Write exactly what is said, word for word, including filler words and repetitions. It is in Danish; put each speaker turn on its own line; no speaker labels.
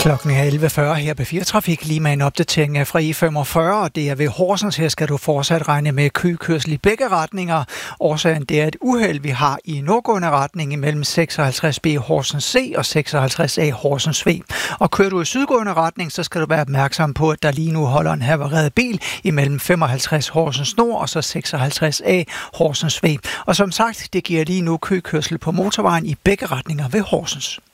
Klokken er elleve fyrre her på fire Trafik, lige med en opdatering af fra E femogfyrre, og det er ved Horsens. Her skal du fortsat regne med køkørsel i begge retninger. Årsagen det er et uheld, vi har i nordgående retning imellem seksoghalvtreds B Horsens C og seksoghalvtreds A Horsens V. Og kører du i sydgående retning, så skal du være opmærksom på, at der lige nu holder en havareret bil imellem femoghalvtreds Horsens Nord og så seksoghalvtreds A Horsens V. Og som sagt, det giver lige nu køkørsel på motorvejen i begge retninger ved Horsens.